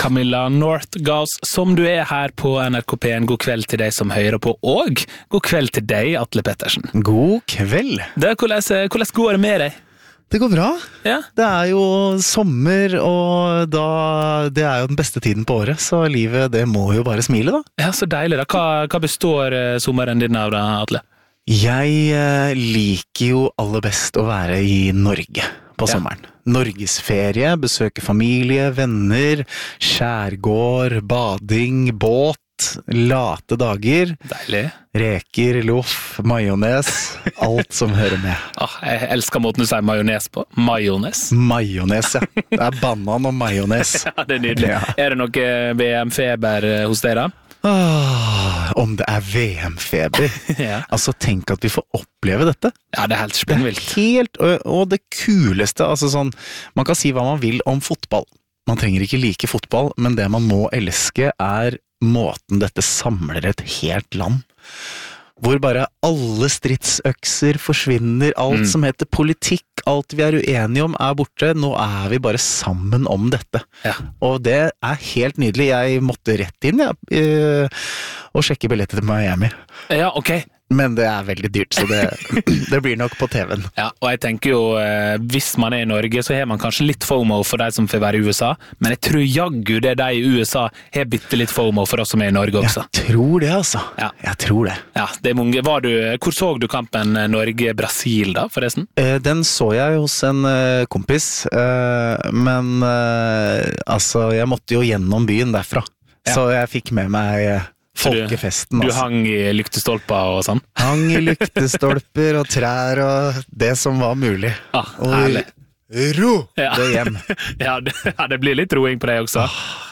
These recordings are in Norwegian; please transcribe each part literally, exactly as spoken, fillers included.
Camilla Northgaus, som du er her på N R K P en. God kveld til deg som hører på, og god kveld til deg, Atle Pettersen. God kveld. Det, hvordan, hvordan går det med deg? Det går bra. Ja. Det er jo sommer, og da, det er jo den beste tiden på året, så livet, det må jo bare smile da. Ja, så deilig da. Hva, hva består sommeren din av da, Atle? Jeg eh, liker jo aller best å være i Norge på Ja. sommeren. Norgesferie, besøke familie, venner, skjærgård, bading, båt, late dager, Deilig. reker, loff, majones, alt som hører med. Ah, jeg elsker måten du sier majones på. Majones. Majones, ja. Det er banan og majones. Ja, det er nydelig. Ja. Er det noe V M-feber hos deg da? Ah, om det er V M-feber. Ja. Altså, tenk at vi får oppleve dette. Ja, det er helt Det er spinnvilt. helt, og, og det kuleste, altså sånn, man kan si hva man vil om fotball. Man trenger ikke like fotball, men det man må elske er måten dette samler et helt land. Hvor bare alle stridsøkser forsvinner, alt Mm. som heter politikk, alt vi er uenige om er borte, nå er vi bare sammen om dette. Ja. Og det er helt nydelig, jeg måtte rett inn, ja, eh, og sjekke billetter til Miami. Ja, ok. Men det er veldig dyrt, så det, det blir nok på T V-en. Ja, og jeg tenker jo, eh, hvis man er i Norge, så har man kanskje litt FOMO for de som får være i U S A, men jeg tror jaggu det de i U S A har bitte litt FOMO for oss som er i Norge også. Jeg tror det, altså. Ja. Jeg tror det. Ja, det er mange. Var du, hvor så du kampen Norge-Brasil da, forresten? Eh, Den så jeg hos en eh, kompis, eh, men eh, altså, jeg måtte jo gjennom byen derfra, Ja. så jeg fikk med meg eh, Så du- folkefesten. Du altså. hang i lyktestolper og sånn? Hang i lyktestolper og trær og det som var mulig. Ah, Og herlig. ro Ja. det hjem. Ja, det, ja, det blir litt roing på deg også.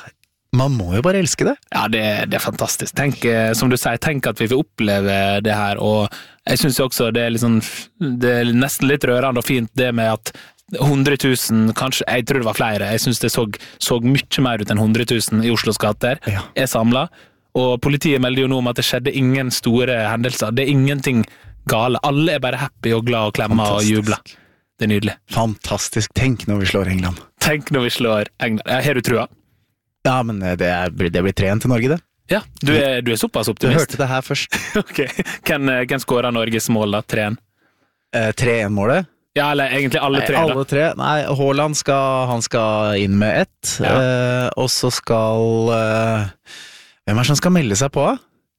Man må jo bare elske det. Ja, det, det er fantastisk. Tenk, eh, som du sier, tenk at vi får oppleve det her, og jeg synes jo også det er, litt sånn, det er nesten litt rørende og fint det med at hundre tusen, kanskje, jeg tror det var flere, jeg synes det så, så mye mer ut enn hundre tusen i Oslos gater, Ja. er samlet, og politiet melder jo nå om at det skjedde ingen store hendelser, det er ingenting gale, alle er bare happy og glad og klemmer og Fantastisk. jubler. Det er nydelig. Fantastisk. Tenk når vi slår England. Tenk når vi slår England. Ja, har du trua? Ja, men det, er, det blir tre igjen til Norge, det. Ja, du er, du er såpass Du optimist. hørte det her først. Ok, hvem, hvem skårer Norges mål da? tre en? Eh, tre en-målet. Ja, eller egentlig alle tre Nei, da. alle tre. Nei, Haaland skal, han skal inn med ett, Ja. eh, og så skal eh, hvem er det som skal melde seg på?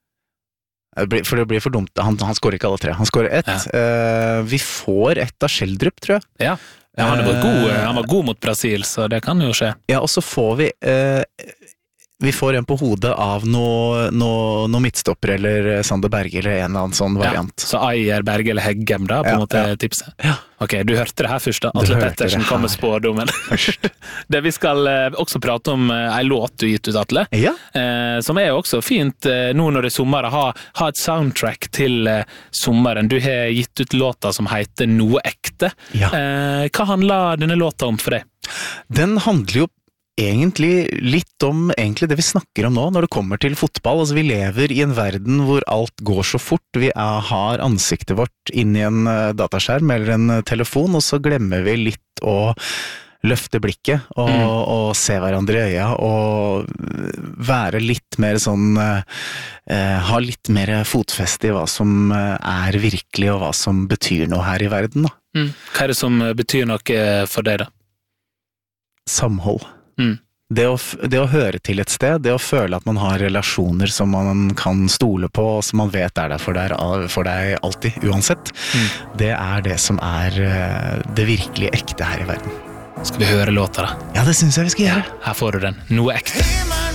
Det blir, for det blir for dumt. Han, han skårer ikke alle tre. Han skårer ett. Eh, vi får ett av Schjelderup, tror jeg. Ja, ja han, var god, han var god mot Brasil, så det kan jo skje. Ja, og så får vi eh, vi får en på hodet av noe, noe, noe midtstopper eller Sander Berge eller en eller annen sånn variant. Ja, så Ayer, Berge eller Heggem da, på en Ja, måte ja. tipset. Ja. Ok, du hørte det her først da. Du Atle hørte Pettersen det kom med her. spårdommen. Det vi skal eh, også prate om eh, en låt du gitt ut, Atle, Ja. eh, som er jo også fint eh, nå når det er sommer, ha, ha et soundtrack til eh, sommeren. Du har gitt ut låta som heter Noe ekte. Ja. Eh, hva handler denne låta om for deg? Den handler jo egentlig litt om egentlig det vi snakker om nå når det kommer til fotball. Altså, vi lever i en verden hvor alt går så fort. Vi er, har ansiktet vårt inn i en eh, dataskjerm eller en eh, telefon, og så glemmer vi litt å løfte blikket og, Mm. og se hverandre i øya og være litt mer sånn eh, eh, ha litt mer fotfeste i hva som eh, er virkelig og hva som betyr noe her i verden da. Hva er det som eh, betyr noe for deg da? Samhold. Mm. Det å, f- det å høre til et sted, det å føle at man har relasjoner som man kan stole på, og som man vet er der for deg, for deg alltid, uansett, Mm. det er det som er eh, det virkelig ekte her i verden. Skal vi høre låta da? Ja, det synes jeg vi skal gjøre. Her får du den. Noe ekte.